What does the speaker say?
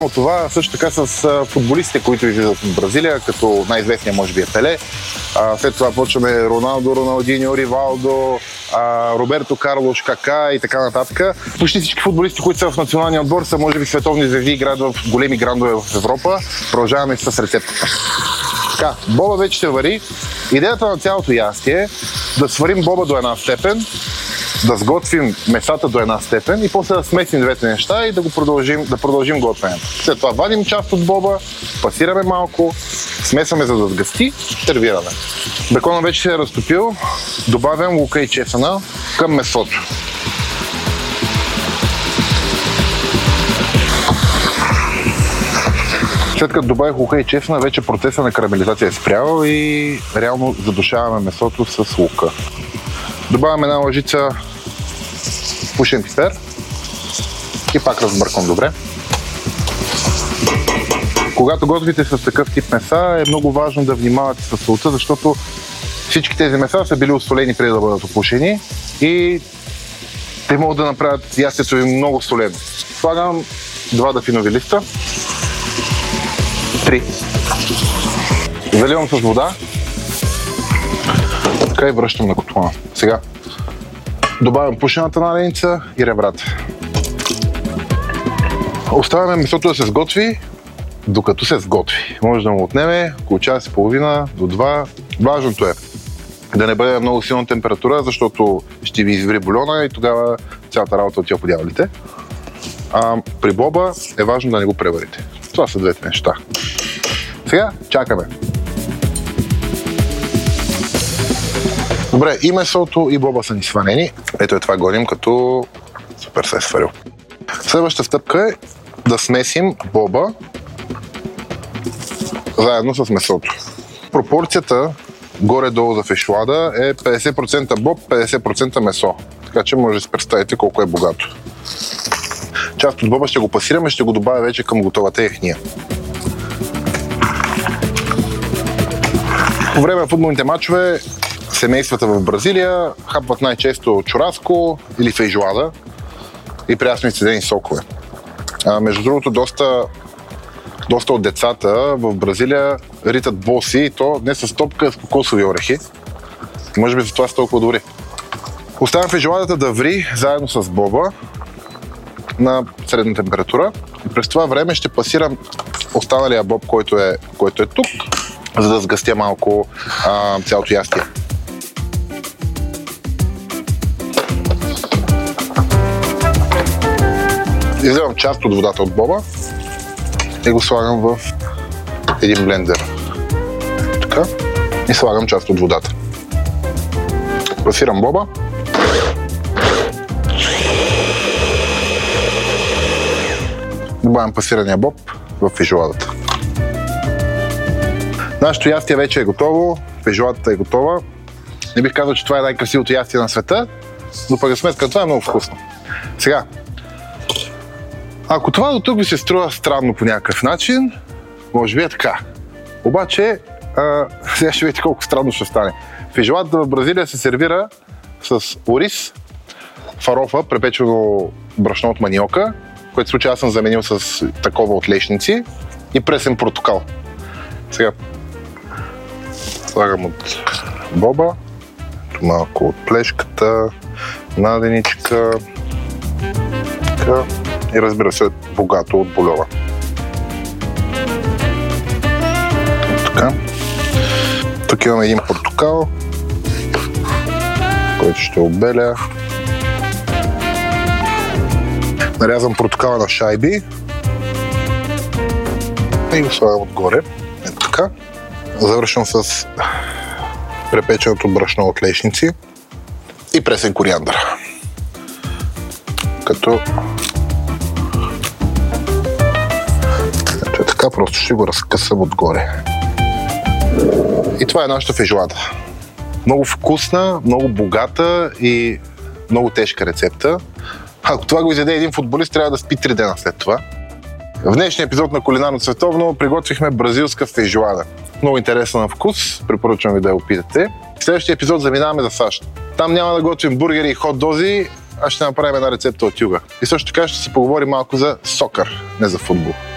От това също така с футболистите, които излизат от Бразилия, като най-известният може би е Пеле. След това почваме Роналдо, Роналдиньо, Ривалдо, Роберто Карлош, Кака и така нататък. Почти всички футболисти, които са в националния отбор, са може би световни звезди, играят в големи грандове в Европа. Продължаваме с рецептата. Така, боба вече се вари. Идеята на цялото ястие е да сварим боба до една степен, да сготвим месата до една степен и после да смесим двете неща и да продължим готвенето. След това вадим част от боба, пасираме малко, смесваме за да сгъсти, сервираме. Беконът вече се е разтопил, добавям лука и чесъна към месото. След като добавих лука и чесъна, вече процесът на карамелизация е спрял и реално задушаваме месото с лука. Добавяме една лъжица пушен пипер и пак разбърквам добре. Когато готвите с такъв тип меса, е много важно да внимавате с солта, защото всички тези меса са били осолени преди да бъдат опушени и те могат да направят ястието ви много солено. Слагам 2 дафинови листа, 3. Заливам с вода, така и връщам на котлона. Сега добавям пушената наденица и ребрата. Оставяме месото да се сготви, докато се сготви. Може да му отнеме около час и половина до 2. Важното е да не бъде много силна температура, защото ще ви извери бульона и тогава цялата работа отива по дяволите. При боба е важно да не го преварите. Това са двете неща. Сега чакаме. Добре, и месото, и боба са ни сванени. Ето е това гоним, като супер се е сварил. Следващата стъпка е да смесим боба заедно с месото. Пропорцията горе-долу за фишлада е 50% боб, 50% месо. Така че може да си представите колко е богато. Част от боба ще го пасираме, ще го добавя вече към готовата ехния. По време на футболните мачове семействата в Бразилия хапват най-често чураско или фейжоада и прясно изцедени сокове. Между другото, доста от децата в Бразилия ритат боси и то не с топка, а с кокосови орехи. Може би за това са толкова добри. Оставям фейжоадата да ври заедно с боба на средна температура и през това време ще пасирам останалия боб, който е тук, за да сгъстя малко цялото ястие. Изливам част от водата от боба и го слагам в един блендер. Така. И слагам част от водата. Пасирам боба. Добавям пасирания боб в фейжоадата. Нашето ястие вече е готово, фейжоадата е готова. Не бих казал, че това е най-красивото ястие на света, но пък за сметка това е много вкусно. Сега, ако това до тук ви се струва странно по някакъв начин, може би е така. Обаче, сега ще видите колко странно ще стане. Фейжоадата в Бразилия се сервира с ориз, фарофа, препечено брашно от маниока, в който случай аз съм заменил с такова от лешници и пресен портокал. Сега слагам от боба, малко от плешката, наденичка, така, и разбира се богато от бульона. Така. Тук имаме един портокал, който ще обеля. Нарязвам портокала на шайби и го слагам отгоре. Ето така. Завършвам с препеченото брашно от лешници и пресен кориандър. Като е така, просто ще го разкъсам отгоре. И това е нашата фейжоада. Много вкусна, много богата и много тежка рецепта. Ако това го изяде един футболист, трябва да спи 3 дена след това. В днешния епизод на Кулинарно Световно приготвихме бразилска фейжоада. Много интересна на вкус, препоръчвам ви да я опитате. В следващия епизод заминаваме за САЩ. Там няма да готвим бургери и хот-дози, а ще направим една рецепта от юга. И също така ще си поговорим малко за сокър, не за футбол.